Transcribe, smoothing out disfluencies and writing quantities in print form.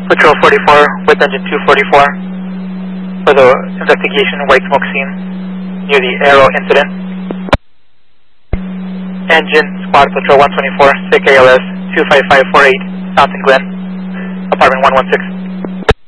Patrol 44 with engine 244 for the investigation white smoke scene near the Aero incident. Engine Squad Patrol 124, SIC ALS 25548, Fountain Glen, apartment 116.